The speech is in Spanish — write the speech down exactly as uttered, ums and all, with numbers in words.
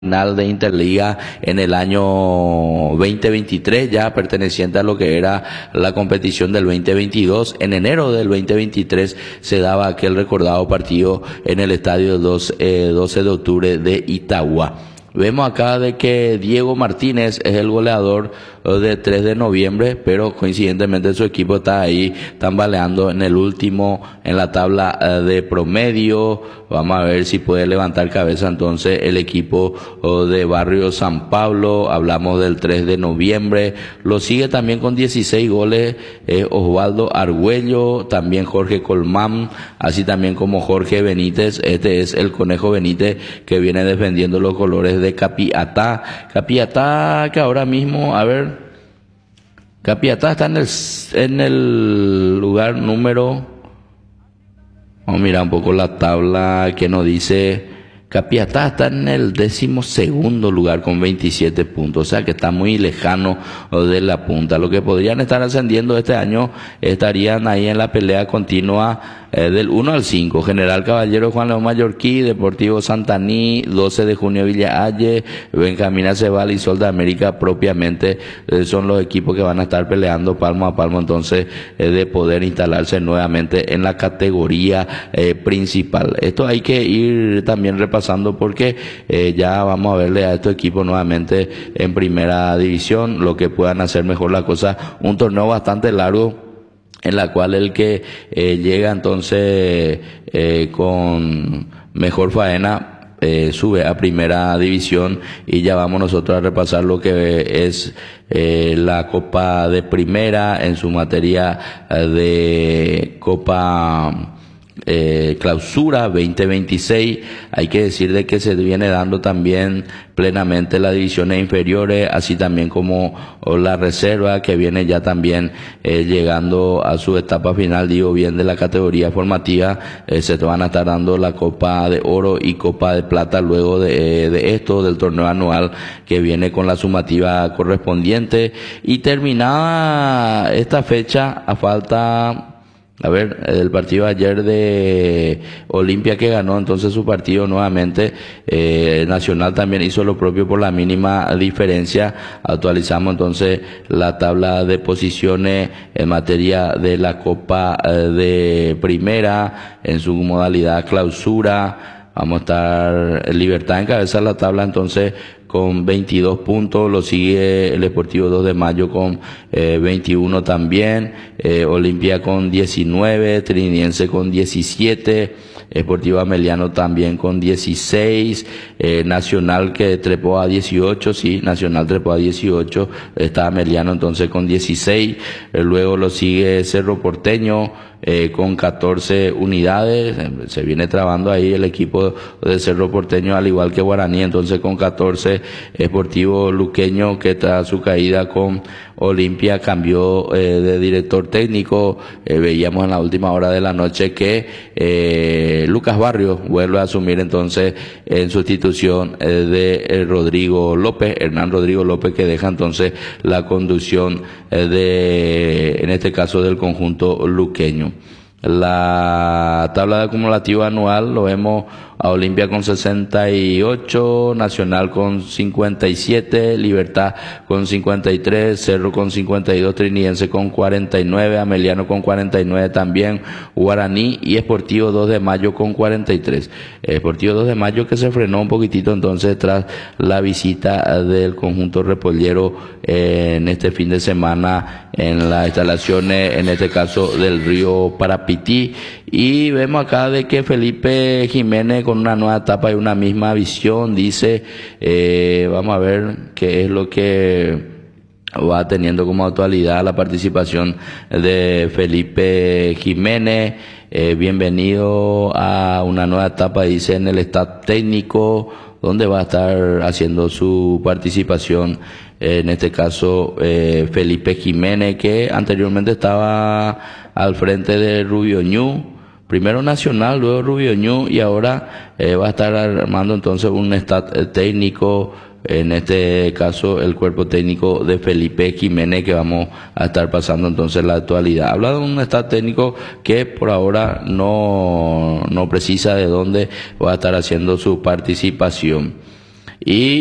final de Interliga en el año veinte veintitrés, ya perteneciente a lo que era la competición del veinte veintidós. En enero del veinte veintitrés se daba aquel recordado partido en el estadio doce de octubre de Itagua. Vemos acá de que Diego Martínez es el goleador de tres de noviembre, pero coincidentemente su equipo está ahí tambaleando en el último en la tabla de promedio. Vamos a ver si puede levantar cabeza entonces el equipo de Barrio San Pablo. Hablamos del tres de noviembre. Lo sigue también con dieciséis goles eh, Osvaldo Argüello, también Jorge Colmán, así también como Jorge Benítez. Este es el Conejo Benítez que viene defendiendo los colores de Capiatá. Capiatá que ahora mismo, a ver, Capiatá está en el, en el lugar número, vamos a mirar un poco la tabla que nos dice. Capiatá está en el décimo segundo lugar con veintisiete puntos, o sea que está muy lejano de la punta. Lo que podrían estar ascendiendo este año estarían ahí en la pelea continua eh, del uno al cinco. General Caballero, Juan León Mallorquí, Deportivo Santaní, doce de junio Villa Halle, Benjamín Aceval y Sol de América propiamente eh, son los equipos que van a estar peleando palmo a palmo entonces eh, de poder instalarse nuevamente en la categoría eh, principal. Esto hay que ir también repasando porque eh, ya vamos a verle a estos equipos nuevamente en primera división, lo que puedan hacer mejor la cosa. Un torneo bastante largo en la cual el que eh, llega entonces eh, con mejor faena Eh, sube a primera división, y ya vamos nosotros a repasar lo que es eh, la Copa de Primera en su materia eh, de Copa Eh, clausura veinte veintiséis. Hay que decir de que se viene dando también plenamente las divisiones inferiores, así también como la reserva que viene ya también eh, llegando a su etapa final, digo bien, de la categoría formativa. Eh, se te van a estar dando la Copa de Oro y Copa de Plata luego de, de esto, del torneo anual que viene con la sumativa correspondiente. Y terminada esta fecha, a falta, a ver, el partido ayer de Olimpia que ganó entonces su partido nuevamente, eh, Nacional también hizo lo propio por la mínima diferencia. Actualizamos entonces la tabla de posiciones en materia de la Copa eh, de Primera en su modalidad clausura. Vamos a estar Libertad en cabeza de la tabla entonces con veintidós puntos, lo sigue el Sportivo dos de Mayo con eh, veintiuno también, eh, Olimpia con diecinueve, Trinidense con diecisiete, Sportivo Ameliano también con dieciséis, eh, Nacional que trepó a dieciocho, sí, Nacional trepó a dieciocho, está Ameliano entonces con dieciséis, eh, luego lo sigue Cerro Porteño eh, con catorce unidades, se viene trabando ahí el equipo de Cerro Porteño al igual que Guaraní, entonces con catorce. Sportivo Luqueño que tras su caída con Olimpia cambió eh, de director técnico. Eh, veíamos en la última hora de la noche que eh, Lucas Barrios vuelve a asumir entonces en sustitución eh, de eh, Rodrigo López, Hernán Rodrigo López, que deja entonces la conducción eh, de, en este caso, del conjunto luqueño. La tabla de acumulativa anual lo vemos a Olimpia con sesenta y ocho, Nacional con cincuenta y siete, Libertad con cincuenta y tres, Cerro con cincuenta y dos, Trinidense con cuarenta y nueve, Ameliano con cuarenta y nueve también, Guaraní y Sportivo dos de Mayo con cuarenta y tres. Sportivo dos de Mayo que se frenó un poquitito entonces tras la visita del conjunto repollero eh, en este fin de semana en las instalaciones, en este caso del Río Parapití. Y vemos acá de que Felipe Jiménez con una nueva etapa y una misma visión, dice, eh, vamos a ver qué es lo que va teniendo como actualidad la participación de Felipe Jiménez. Eh, bienvenido a una nueva etapa, dice, en el staff técnico, donde va a estar haciendo su participación, eh, en este caso eh, Felipe Jiménez, que anteriormente estaba al frente de Rubio Ñu, primero Nacional, luego Rubio Ñu, y ahora eh, va a estar armando entonces un staff técnico, en este caso el cuerpo técnico de Felipe Jiménez, que vamos a estar pasando entonces la actualidad. Habla de un staff técnico que por ahora no, no precisa de dónde va a estar haciendo su participación. Y